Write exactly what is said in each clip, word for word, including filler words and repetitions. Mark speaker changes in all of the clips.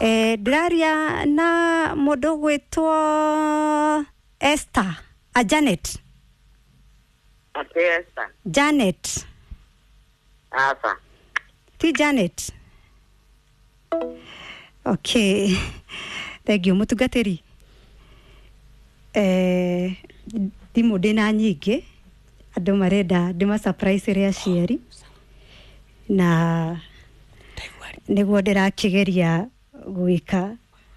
Speaker 1: Eh, Draria na mundu gwitwo Esther, a Janet.
Speaker 2: Okay, Esther.
Speaker 1: Janet.
Speaker 2: Asa.
Speaker 1: Ti Janet. Okay. Thank you, mutugateri. Eh, thimu ndina nyingi. Andu marenda ndima surprise ria cieri. Na niguo ndirakigeria gwika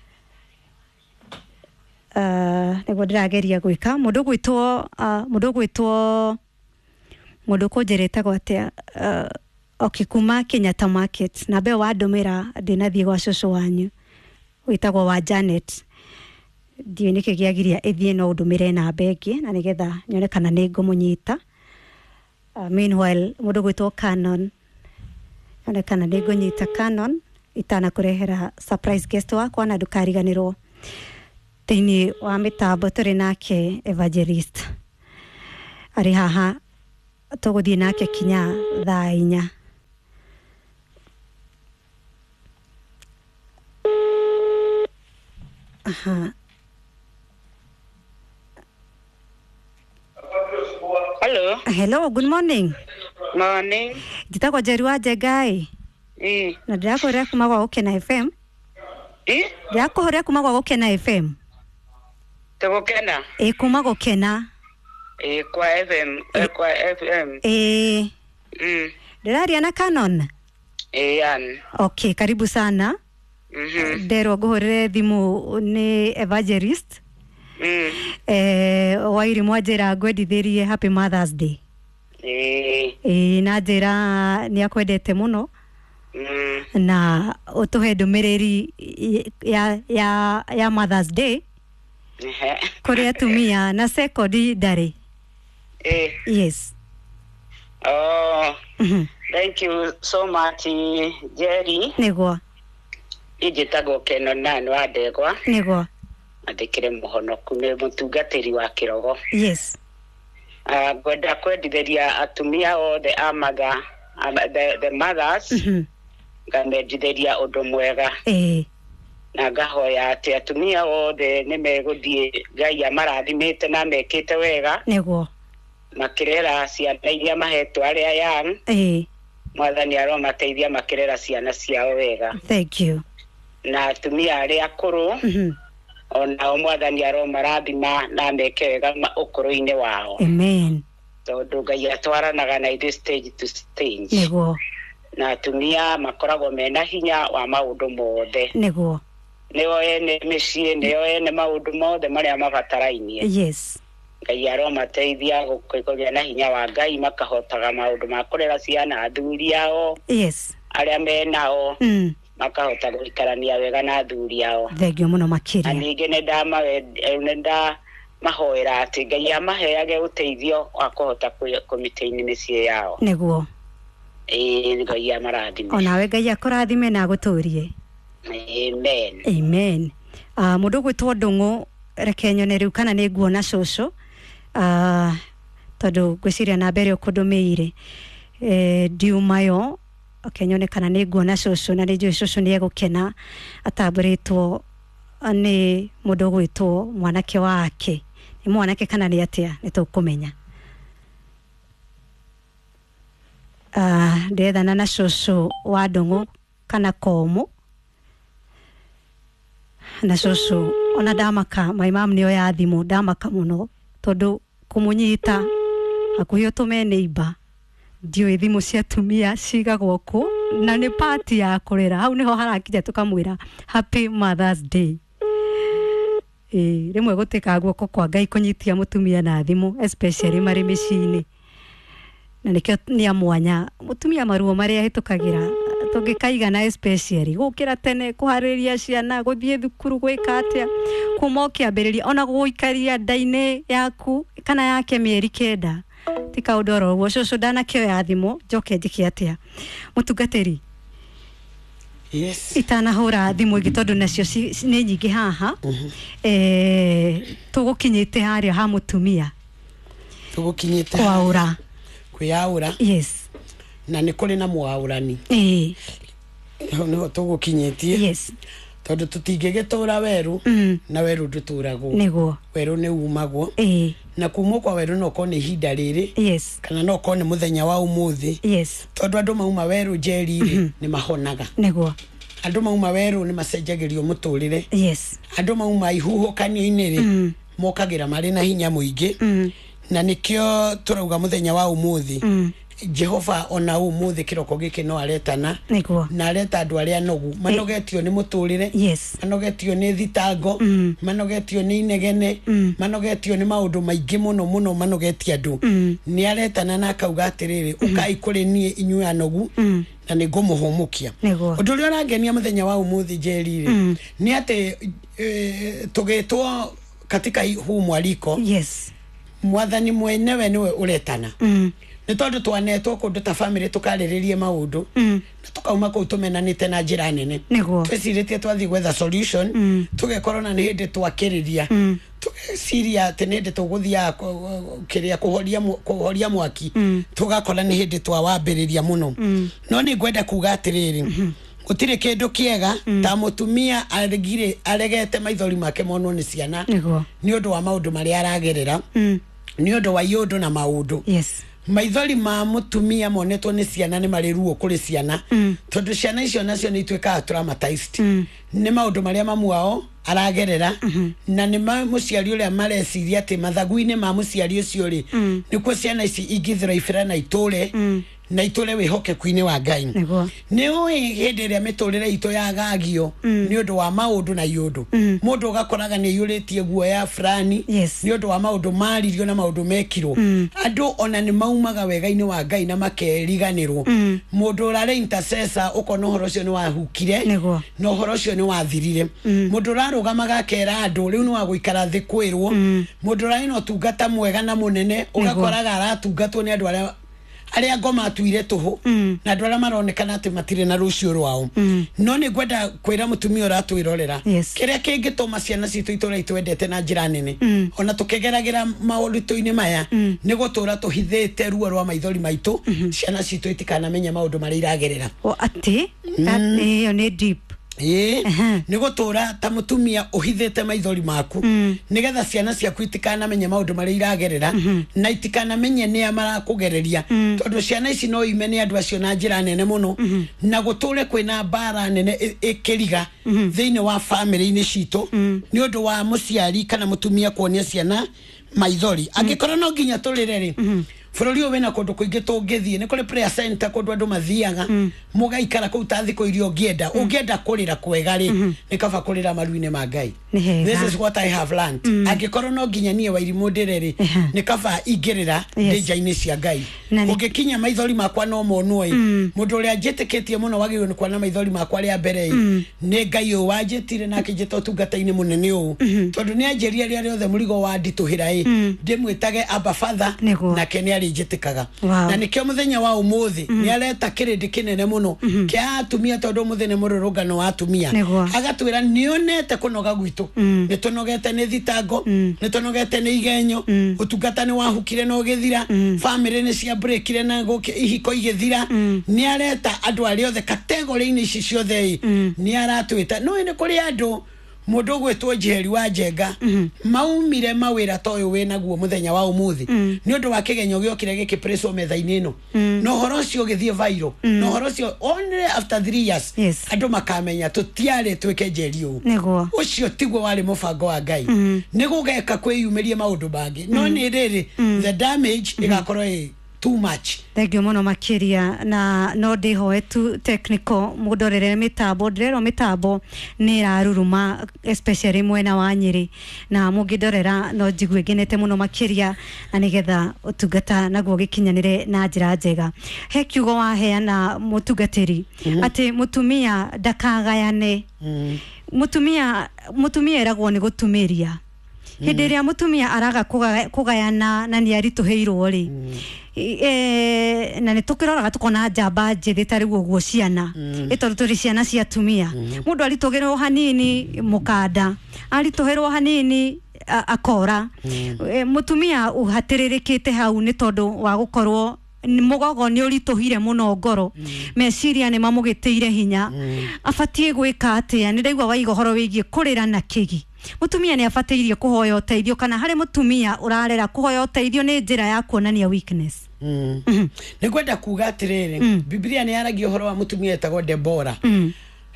Speaker 1: uh niguo ndirageria gwika mundu gwitwo uh, mundu gwitwo mundu kunjereta gwatia uh, okikuma Kenyatta Market na be wadumira ndinathie gwa cucu wanyu witagwo wa Janet ndiye nike giagiria ithie no udumire na bengi na nigetha nyone kana ni ngumunyita. Uh, meanwhile mundu gwitwo Canon ane kana ni ngunyita Canon itana kurehera surprise guest wakwa na ndukariganirwo thini wa mitambo turi nake Evangelist ari haha tuguthie nake kinya thaa inya. Aha.
Speaker 2: Hello.
Speaker 1: Hello, good morning.
Speaker 2: Morning.
Speaker 1: Jitako Jerua Jegai.
Speaker 2: Eh.
Speaker 1: Na ndako ria kuma gwa Ukena F M.
Speaker 2: Eh?
Speaker 1: Ndako ria kuma gwa Ukena F M.
Speaker 2: Tugukena.
Speaker 1: Eh, kuma gwa Ukena.
Speaker 2: Eh, kwa F M, eh, kwa F M.
Speaker 1: Eh.
Speaker 2: Mm.
Speaker 1: Ndiraria na Canon.
Speaker 2: Eh, yan.
Speaker 1: Okay, karibu sana.
Speaker 2: Mhm.
Speaker 1: Ndero guhurire thimu ni Evangelist.
Speaker 2: Mm.
Speaker 1: Eh, wairi mwajira gwendithirie Happy Mother's Day.
Speaker 2: Eh.
Speaker 1: Eh, na njira ni akwendete muno.
Speaker 2: Mm.
Speaker 1: Na utuhe ndumiriri ya ya ya Mother's Day.
Speaker 2: Eh.
Speaker 1: Kuri atumia na second ndari.
Speaker 2: Eh.
Speaker 1: Yes.
Speaker 2: Oh.
Speaker 1: Mhm.
Speaker 2: Thank you so much, Jerry.
Speaker 1: Niguo.
Speaker 2: Ijitago Keno nani wa ndegwa.
Speaker 1: Niguo.
Speaker 2: Andikire muhonoku ni mutungatiri wa kirogo.
Speaker 1: Yes.
Speaker 2: Ah, gwenda kwendithiria atumia othe amaga the, the mothers.
Speaker 1: Mhm.
Speaker 2: Ngamendithiria undu mwega.
Speaker 1: Eh.
Speaker 2: Na ngahoya ati atumia othe ni meguthie Ngai amarathimite na mekite wega.
Speaker 1: Niguo.
Speaker 2: Makirera ciana iria mahetwo aria young.
Speaker 1: Eh.
Speaker 2: Mwathani aromateithia makirera ciana ciao wega.
Speaker 1: Thank you.
Speaker 2: Na atumia aria akuru.
Speaker 1: Mhm.
Speaker 2: Ona mwathani aromarathima na meke wega ukuru-ini wao.
Speaker 1: Amen.
Speaker 2: Tondu Ngai atwaranaga na ithuĩ stage to stage.
Speaker 1: Niguo.
Speaker 2: Na atumia makoragwo mena hinya wa maundu mothe.
Speaker 1: Niguo.
Speaker 2: Nio ene mĩciĩ, nio ene maundu mothe maria mabatarainie.
Speaker 1: Yes.
Speaker 2: Ngai aromateithia gũkũgĩa na hinya wa Ngai makahotaga maundu ma kũrera ciana athuri ao.
Speaker 1: Yes.
Speaker 2: Aria menao.
Speaker 1: Mm.
Speaker 2: Makahota gũikarania wega na athuri ao.
Speaker 1: Thengio muno makiria.
Speaker 2: Ningĩ nĩ ndama nenda mahoera ati Ngai amaheage uteithio wa kuhota kumitaini mĩciĩ yao.
Speaker 1: Niguo.
Speaker 2: Eh, Ngai amarathime.
Speaker 1: Onawe Ngai akurathime na guturie.
Speaker 2: Amen.
Speaker 1: Amen. Ah, mundu gwitwo Ndungu reke nyone riu kana ni nguona cucu. Ah, tondu gwiciria na mbere ukundumire. Eh, Diumayo kenyone kana ni nguona cucu na ni njui cucu ni egukena atamburitwo ni mundu gwitwo mwanake wake. Ni mwanake kana ni atia nitukumenya. Ah, ndethana na cucu wa Ndungu kana Komu. Na cucu ona ndamaka my mom niyo ya thimu ndamaka muno tondu kumunyita hakuhi utume neighbor ndiyo thimu cia tumia cigagwo ku na ni party ya kurera hau niho harakija tukamwira Happy Mother's Day. Eh, rimwe gutika guoko kwa Ngai kunyitia mutumia na thimu especially mari micini. Na nikio ni amwanya mutumia maruo maria hitukagira tungikaiga na especially gukira tene kuhariria ciana guthie thukuru gwika atia kuma kiambiriria ona guikaria ndaine yaku kana yake mieri kenda tika udoro wo cucu dana kio ya thimu njoke njike atia mutungatiri.
Speaker 3: Yes.
Speaker 1: Itana hura thimu ingi tondu nacio ni nyingi haha. Eh, tugukinyite haria ha mutumia.
Speaker 3: Tugukinyite
Speaker 1: kwaura.
Speaker 3: Kuyaura.
Speaker 1: Yes.
Speaker 3: Na ni kuri na mwaurani.
Speaker 1: Eh.
Speaker 3: No tugukinyitie.
Speaker 1: Yes.
Speaker 3: tondu tutingigitura weru
Speaker 1: mm.
Speaker 3: na weru nduturagwo
Speaker 1: niguo
Speaker 3: weru ni umagwo
Speaker 1: eh
Speaker 3: na kumwo kwa weru no kone hinda riri
Speaker 1: yes
Speaker 3: kana no kone muthenya wa umuthi
Speaker 1: yes
Speaker 3: tondu andu mauma weru jeri ri mm -hmm. ni mahonaga
Speaker 1: niguo
Speaker 3: andu mauma weru ni macenjagirio muturire
Speaker 1: yes
Speaker 3: andu mauma ihuho kanio-ini ri mm. mokagira mari na hinya muingi mm. na nikio turauga muthenya wa umuthi mm. Jehova ona umuthi kiroko giki no aretana
Speaker 1: niguo
Speaker 3: na areta andu aria nogu manogetio ni muturire
Speaker 1: yes
Speaker 3: manogetio ni thitango mm. manogetio ni inegene mm. manogetio ni maundu maingi muno muno manogetia andu mm. ni aretana na akauga atiriri mm. ukai kuri nie inyuĩ anogu mm. na ni ngumuhumukia undu ria urangenia muthenya wa umuthi jerire mm. ni ati e, tugitwo katika huu mwaliko
Speaker 1: yes
Speaker 3: mwathani mwenewe niwe uretana
Speaker 1: mm.
Speaker 3: ni tondu twanetwo kundu ta family tukariririe maundu
Speaker 1: mm.
Speaker 3: na tukauma kuu tumenanite na njira nene twiciritie twathi gwetha solution mm. tugekorwo na ni hindi twakiriria mm. tugeciria ati ni hindi tuguthia kiria kuhoria kuhoria mwaki mm. tugakora ni hindi twawambiriria muno mm. no ni ngwenda kuga atiriri mm -hmm. gutire kindu kiega mm. ta mutumia aregire aregete maithori make monwo ni ciana ni undu wa maundu maria aragerera mm. ni undu wa yundu na maundu
Speaker 1: yes
Speaker 3: maithori ma mutumia monetwo ni ciana ni mari ruo kuri ciana mm. tondu ciana icio nacio ni itwikaga traumatized mm. ni maundu maria mamuao aragerera mm -hmm. na ni muciari uria mareciria ati mathagu-ini ma muciari ucio ri mm. nikuo ciana ici ingithira ibira na iture mm. na iture wihokeku-ini wa Ngai ni ui hindi ria miturire itu yagagio mm. ni undu wa maundu na yundu mm. mundu ugakoraga ni yuritie guoya fulani
Speaker 1: yes.
Speaker 3: ni undu wa maundu maririo na maundu mekirwo mm. andu ona ni maumaga wega-ini wa Ngai na makeriganirwo mm. mundu urare intercessor ukona horo cio ni wahukire no horo cio ni wathirire mm. mundu urarugamaga akera andu riu ni wa guikara thi kwirwo mm. mundu urari no tungata mwega na munene ugakoraga aratungatwo ni andu aria aria ngoma atuire tuhu mm. na ndwara maronekana ati matire na rucio rwao mm. no ni gwenda kwira mutumia uratwirorera
Speaker 1: yes.
Speaker 3: kiria kingituma ciana citu itura itwendete na njira nene mm. ona tukegeragira maurito-ini maya mm. ni gutura tuhithite ruo rwa maithori maitu mm -hmm. ciana citu itikana menya maundu maria iragerera
Speaker 1: o ati mm. iyo ni deep
Speaker 3: eh uh -huh. ni gutura ta mutumia uhithite maithori maku mm. nigetha ciana ciaku itikana menye maundu maria iragerera mm -hmm. na itikana menye ni amara kugereria mm. tondu ciana ici no imene andu acio na njira nene muno mm -hmm. na guture kwina bara nene ikiriga mm -hmm. thiini wa family-ini citu mm. ni undu wa muciari kana mutumia kuonia ciana maithori angikora no nginya turire ri mm -hmm. Furori uwe na kundu kuingi tungithie ni kuri prayer center kundu andu mathiaga mm. mugaikara kuu tathi ko irio ngienda mm. ungienda kurira kwega ri mm -hmm. ni kaba kurira maru-ini ma Ngai this is what I have learned mm. angikoro no nginya nie wairimu ndireri uh -huh. ni kaba ingirira ndeja-ini cia Ngai ungikinya maithori makwa no monwo mm. mundu uria njitikitie muno wagirwo ni kuona maithori makwa ria mbere mm. ni Ngai u wanjitire na kinjita tungata-ini munene u mm -hmm. tondu ni anjeria ria riothe murigo wa ndituhira i mm. ndimwitage Abba Father na kenia njitikaga wow. na nikio muthenya wa umuthi mm. ni areta kirindi kinene muno mm -hmm. kia atumia tondu muthenya mururugano wa atumia agatwira nionete kunoga gwitu mm. ni tunogete ni thitango mm. ni tunogete ni igenyo mm. utungata ni wahukire no githira mm. family ni cia breakire na go ihiko igithira mm. ni areta andu ari othe category-ini ici ciothe mm. ni aratwita no ni kuri andu mundu gwetwo Njeri wa Njenga mm -hmm. maumire mawira toyo wena guo muthenya wa umuthi mm. ni undu wa kigenyo giokire giki preso metha-ini no mm. no horo cio githie viral mm. no horo cio only after three years
Speaker 1: yes.
Speaker 3: andu makamenya tutiare twike Njeri u
Speaker 1: niguo
Speaker 3: ucio tigwo wari mubango wa Ngai mm. nigugeka kwiyumirie maundu bangi mm. no ni riri mm. the damage mm. igakorwo too much.
Speaker 1: Thank you muno makiria na no ndihoe tu technical mudorere mitambo ndirero mitambo ni raruruma especially mwena wa Nyeri na mugidorera no njigwe genete muno makiria na nigetha utungata naguo gikinyanire na njira njega he kiugo wa heana mutungatiri mm -hmm. ati mutumia ndakagayane mm. mutumia mutumia eragwo ni gutumiria mm. hindi ria mutumia araga kugayana na ni arituheirwo ri mm. eh na nitukiroraga tukona njamba njithi tari guo ciana mm. itondu turi ciana cia tumia mm. mundu aritugerwo hanini mukanda arituherwo hanini akora mm. e, mutumia uhatiririkite hau ni tondu wa gukorwo mugogo ni urituhire muno ngoro meciria ni mamugitire hinya abatie gwika atia ni ndaigwa waigo horo wigie kurira na kigi mutumia ni abatiirie kuhoya uteithio kana hari mutumia urarera kuhoya uteithio ni njira ya kuonania weakness
Speaker 3: mm. mm. ni kwenda kuga atiriri mm. Biblia ni yaragia horo wa mutumia etagwo Deborah mm.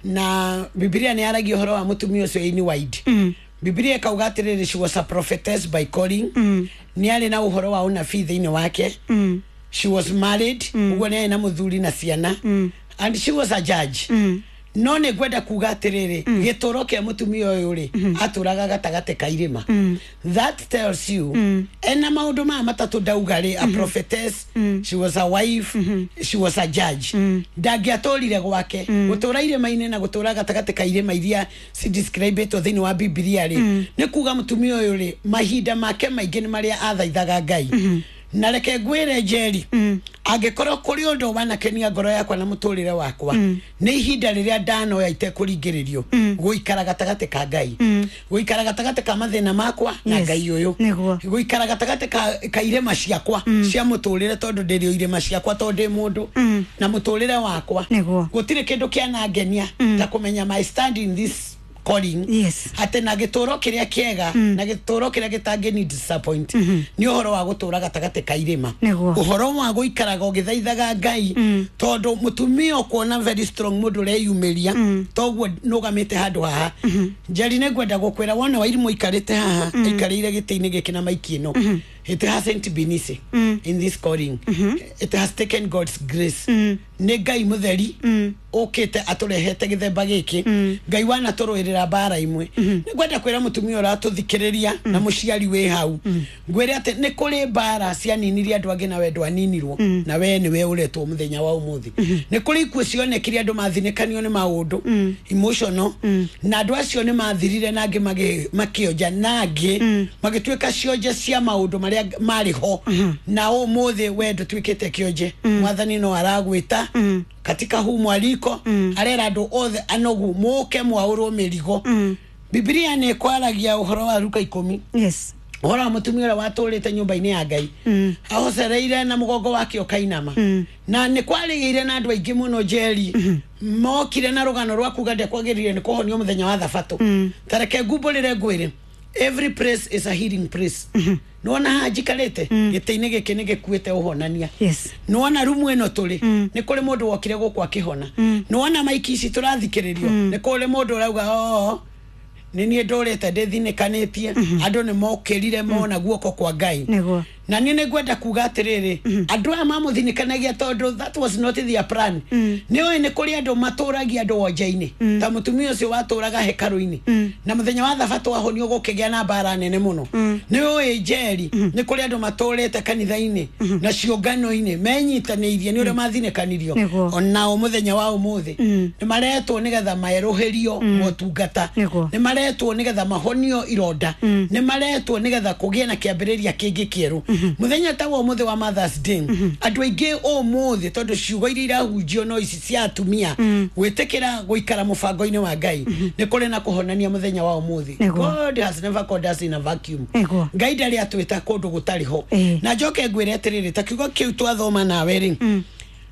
Speaker 3: na Biblia ni yaragia horo wa mutumia ucio ini wide mm. Biblia kauga atiriri she was a prophetess by calling mm. ni ari na uhoro wa unabii thiini wake mm. she was married mm. ugo ni na muthuri na ciana mm. and she was a judge mm. no ne gwenda kuga atiriri mm. gitoro kia mutumia uyu ri mm. aturaga gatagate kairima mm. that tells you mm. ena maundu ma matatu daugari a prophetess mm. she was a wife mm -hmm. she was a judge mm. ndagiatorire gwake mm. gutura irima ine na gutura gatagate kairima iria si describe to thini wa Biblia ri mm. ne kuga mutumia uyu ri mahinda make maingi ni maria athaithaga Ngai mm -hmm. na reke gwire Njeri mm. angekoro kuri undu wanakenia ngoro yakwa na muturire wakwa mm. ni ihinda riria ndano ya ite kuringiririo mm. guikara gatagate ka Ngai mm. guikara gatagate ka mathina makwa yes. na Ngai uyu guikara gatagate ka, ka irema ciakwa mm. cia muturire tondu ndirio irema ciakwa tondu ndi mundu mm. na muturire wakwa gutire kindu kia na ngenia mm. ta kumenya my stand in this calling
Speaker 1: yes
Speaker 3: ate na gitoro kiria kiega mm. na gitoro kiria gitange ni disappoint mm -hmm. ni uhoro wa gutura gatagate kairima uhoro wa guikaraga ugithaithaga Ngai mm. tondu mutumia kuona very strong mundu reyumiria mm. toguo nugamite handu haha mm -hmm. Njeri ne gwenda gukwira wona wairimu ikarite haha mm. ikarire gitiini giki na maiki no mm -hmm. it hasn't been easy mm. in this calling mm -hmm. it has taken God's grace mm. ne Ngai mutheri mm. okete aturehete githemba giki mm. Ngai wana turuirira bara imwe mm -hmm. ngwenda kwira mutumia ora tuthikiriria mm. na muciari we hau mm. ngwire ate ne kuri bara cia niniria andu angi na wendo aninirwo mm. na we ni we uretwo muthenya wa umuthi mm -hmm. ne kuri ikuo cionekire andu mathinikanio ni maundu mm. emotional mm. na andu acio ni mathirire na angi makionja na angi mm. magituika cionje cia maundu maria mari ho mm -hmm. na umuthi wendo twikite kionje mm. mwathani no aragwita mm. katika huu mwaliko mm. arera andu othe anogu muke mwaurwo mirigo mm. Biblia ni kwaragia uhoro wa Luka ikumi
Speaker 1: yes
Speaker 3: ora mutumia waturite nyumba-ini ya Ngai mm. ahocereire na mugongo wake okainama mm. na ni kwarigire na andu aingi muno Njeri mm -hmm. mokire na rugano rwa kuga de kwagirire ni kuhonio muthenya wa thabato mm. tareke ngumburire ngwire every praise is a healing praise mm -hmm. nona hajikarete mm. gitiine giki ni gikuite uhonania
Speaker 1: yes
Speaker 3: nona rumu eno turi mm. ni kuri mundu wokire gukwa kihona mm. nona maiki ici turathikiririo mm. ni kuri mundu urauga oh nini ndorete ndithinikanĩtie mm -hmm. andu ni mokirire mona mm. guoko kwa Ngai
Speaker 1: Nego.
Speaker 3: na nini gwenda kuga atiriri mm -hmm. andu aya mamuthinikanagia tondu that was not their plan mm. ni oi ni kuri andu maturagia andu wonja-ini mm. ta mutumia ucio waturaga hekaru-ini mm. na muthenya wa thabato ahonio gukigia na bara nene muno mm. ni oi Njeri mm -hmm. ni kuri andu maturite kanitha-ini mm -hmm. na ciongano-ini menyitanirie ni uria mm. mathinikanirio ona muthenya wa umuthi mm. ni maretwo nigetha maeruhirio mm. motungata ni maretwo nigetha mahonio ironda mm. ni maretwo nigetha kugie na kiambiriria kingi kieru mm -hmm. muthenya tawo muthi wa Mother's Day mm -hmm. andu aingi o muthi tondu ciugo iria irahunjio no ici cia atumia mm. gwitikira guikara mubango-ini wa Ngai mm -hmm. ni kuri na kuhonania muthenya wa umuthi God has never called us in a vacuum
Speaker 1: Ego.
Speaker 3: Ngai ndari atwita kundu gutari ho
Speaker 1: e.
Speaker 3: na njoke ngwire atiriri ta kiugo kiu twathoma nawe ri mm.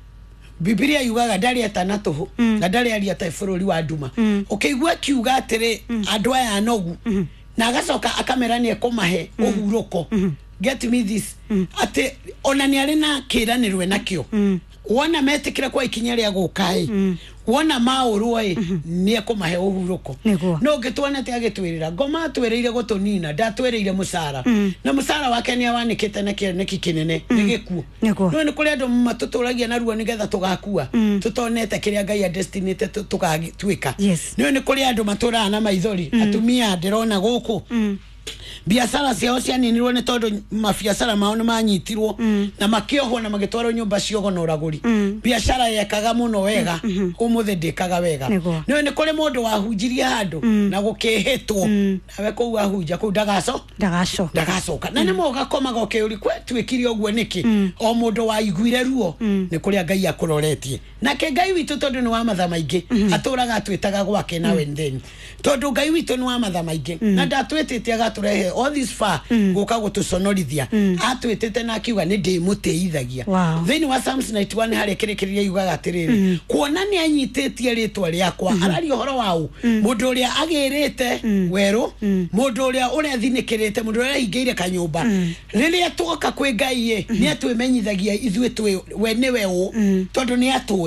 Speaker 3: Biblia yugaga ndari atana tuhu mm. na ndari aria ta bururi wa nduma mm. ukigwa kiuga atiri mm. andu aya anogu mm -hmm. na agacoka akamerania kumahe mm. uhuruko mm -hmm. get me this mm. ate ona ni ari na kiranirwe nakio mm. wona metikira kwa ikinya ria gukai mm. wona maurwo i mm -hmm. ni akumahe uhuruko no gitwana te agitwirira ngoma twirire gutunina ndatwirire musara mm. na musara wake ni awanikite na kire neki kinene mm. nigiku no ni kuri andu matuturagia na ruo nigetha tugakua mm. tutonete kiria Ngai a destiny te tugagitwika
Speaker 1: yes.
Speaker 3: no ni kuri andu matura na maithori mm. atumia ndirona guku mm. biashara ciao cianinirwo ni tondu mabiashara mao ni manyitirwo mm. na makiohwo na magitwarwo nyumba ciogo na uraguri mm. biashara yekaga muno wega mm -hmm. umuthi ndikaga wega no ni kuri mundu wahunjirie handu mm. na gukihitwo mm. nawe kou wahunja kou ndagaco
Speaker 1: ndagaco
Speaker 3: ndagacoka na ni moga komaga ukiuri kwe twikire uguo niki mm. o mundu waiguire ruo mm. ni kuri Ngai akuroretie nake Ngai witu tondu ni wa matha maingi mm -hmm. aturaga atwitaga gwake nawe mm. then tondu Ngai witu ni wa matha maingi mm. na ndatwitite aga aturehe all this far guka gutuconorithia atwitete na akiuga ni ndimuteithagia thini wa Psalms ninety-one hari kirekereria yugaga atiriri kuonania anyitetie ritwa riakwa arari horo wau mundu uria agirite weru mundu uria uria thinikirite mundu uria hingeire kanyumba riria twoka kwi Ngai ni atwimenyithagia ithwe twe we niwe u tondu ni atwe